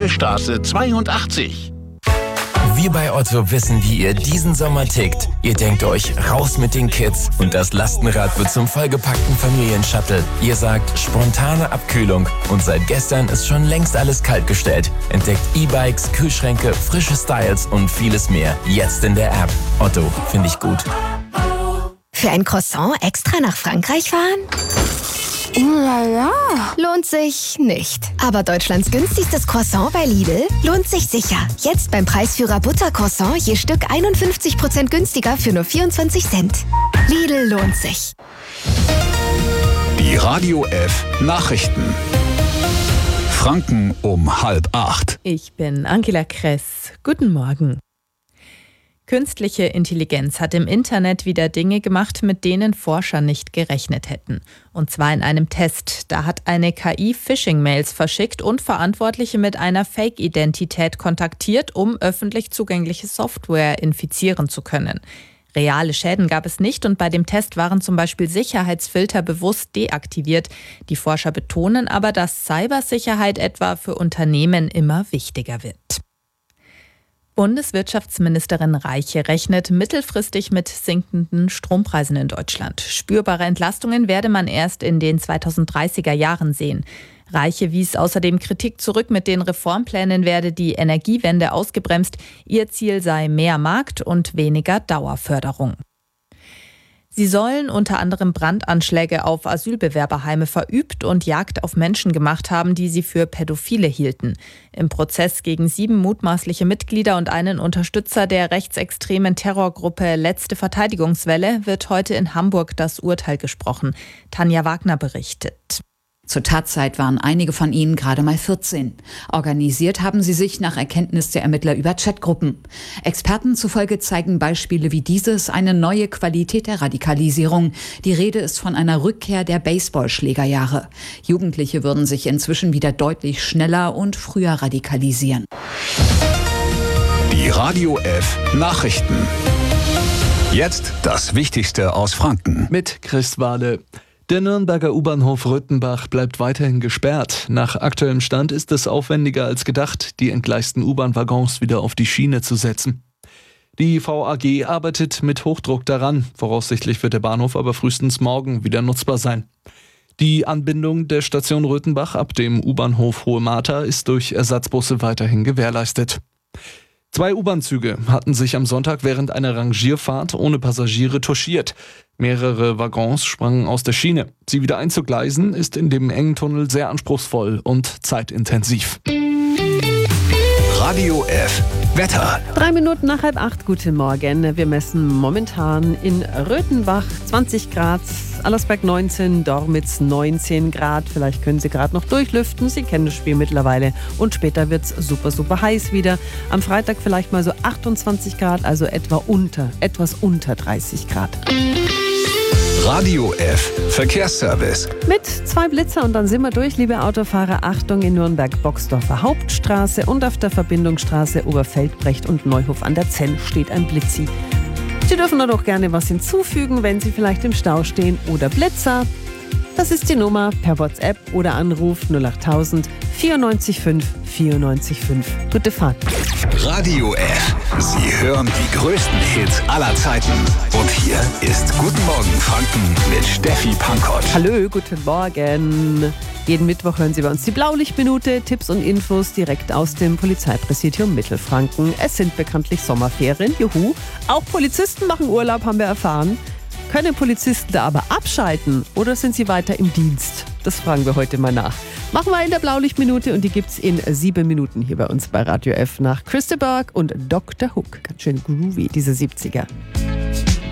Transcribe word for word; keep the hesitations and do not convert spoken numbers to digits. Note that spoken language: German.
Weststraße zweiundachtzig. Wir bei Otto wissen, wie ihr diesen Sommer tickt. Ihr denkt euch, raus mit den Kids und das Lastenrad wird zum vollgepackten Familienshuttle. Ihr sagt, spontane Abkühlung und seit gestern ist schon längst alles kaltgestellt. Entdeckt E-Bikes, Kühlschränke, frische Styles und vieles mehr. Jetzt in der App. Otto, finde ich gut. Für ein Croissant extra nach Frankreich fahren? Ulala. Lohnt sich nicht. Aber Deutschlands günstigstes Croissant bei Lidl lohnt sich sicher. Jetzt beim Preisführer Buttercroissant je Stück einundfünfzig Prozent günstiger für nur vierundzwanzig Cent. Lidl lohnt sich. Die Radio F Nachrichten. Franken um halb acht. Ich bin Angela Kress. Guten Morgen. Künstliche Intelligenz hat im Internet wieder Dinge gemacht, mit denen Forscher nicht gerechnet hätten. Und zwar in einem Test. Da hat eine K I Phishing-Mails verschickt und Verantwortliche mit einer Fake-Identität kontaktiert, um öffentlich zugängliche Software infizieren zu können. Reale Schäden gab es nicht und bei dem Test waren zum Beispiel Sicherheitsfilter bewusst deaktiviert. Die Forscher betonen aber, dass Cybersicherheit etwa für Unternehmen immer wichtiger wird. Bundeswirtschaftsministerin Reiche rechnet mittelfristig mit sinkenden Strompreisen in Deutschland. Spürbare Entlastungen werde man erst in den zweitausenddreißiger Jahren sehen. Reiche wies außerdem Kritik zurück, mit den Reformplänen werde die Energiewende ausgebremst. Ihr Ziel sei mehr Markt und weniger Dauerförderung. Sie sollen unter anderem Brandanschläge auf Asylbewerberheime verübt und Jagd auf Menschen gemacht haben, die sie für Pädophile hielten. Im Prozess gegen sieben mutmaßliche Mitglieder und einen Unterstützer der rechtsextremen Terrorgruppe Letzte Verteidigungswelle wird heute in Hamburg das Urteil gesprochen. Tanja Wagner berichtet. Zur Tatzeit waren einige von ihnen gerade mal vierzehn. Organisiert haben sie sich nach Erkenntnis der Ermittler über Chatgruppen. Experten zufolge zeigen Beispiele wie dieses eine neue Qualität der Radikalisierung. Die Rede ist von einer Rückkehr der Baseballschlägerjahre. Jugendliche würden sich inzwischen wieder deutlich schneller und früher radikalisieren. Die Radio F Nachrichten. Jetzt das Wichtigste aus Franken. Mit Chris Wade. Der Nürnberger U-Bahnhof Röthenbach bleibt weiterhin gesperrt. Nach aktuellem Stand ist es aufwendiger als gedacht, die entgleisten U-Bahn-Waggons wieder auf die Schiene zu setzen. Die V A G arbeitet mit Hochdruck daran. Voraussichtlich wird der Bahnhof aber frühestens morgen wieder nutzbar sein. Die Anbindung der Station Röthenbach ab dem U-Bahnhof Hohe Martha ist durch Ersatzbusse weiterhin gewährleistet. Zwei U-Bahn-Züge hatten sich am Sonntag während einer Rangierfahrt ohne Passagiere touchiert. Mehrere Waggons sprangen aus der Schiene. Sie wieder einzugleisen ist in dem engen Tunnel sehr anspruchsvoll und zeitintensiv. Radio F Wetter. Drei Minuten nach halb acht, guten Morgen. Wir messen momentan in Röthenbach zwanzig Grad, Allersberg neunzehn, Dormitz neunzehn Grad. Vielleicht können Sie gerade noch durchlüften, Sie kennen das Spiel mittlerweile. Und später wird es super, super heiß wieder. Am Freitag vielleicht mal so achtundzwanzig Grad, also etwa unter, etwas unter dreißig Grad. Radio F Verkehrsservice. Mit zwei Blitzer und dann sind wir durch, liebe Autofahrer. Achtung, in Nürnberg-Boxdorfer Hauptstraße und auf der Verbindungsstraße Oberfeldbrecht und Neuhof an der Zenn steht ein Blitzi. Sie dürfen da doch gerne was hinzufügen, wenn Sie vielleicht im Stau stehen oder Blitzer. Das ist die Nummer per WhatsApp oder Anruf null achttausend vierundneunzig fünf vierundneunzig fünf. Gute Fahrt. Radio F. Sie hören die größten Hits aller Zeiten. Und hier ist Guten Morgen Franken mit Steffi Pankott. Hallo, guten Morgen. Jeden Mittwoch hören Sie bei uns die Blaulichtminute, Tipps und Infos direkt aus dem Polizeipräsidium Mittelfranken. Es sind bekanntlich Sommerferien, juhu. Auch Polizisten machen Urlaub, haben wir erfahren. Können Polizisten da aber abschalten oder sind sie weiter im Dienst? Das fragen wir heute mal nach. Machen wir in der Blaulichtminute und die gibt's in sieben Minuten hier bei uns bei Radio F nach Christa Berg und Doktor Hook. Ganz schön groovy, diese siebziger.